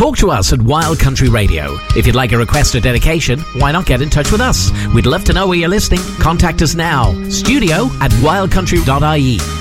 Talk to us at Wild Country Radio. If you'd like a request or dedication, why not get in touch with us? We'd love to know where you're listening. Contact us now. studio@wildcountry.ie.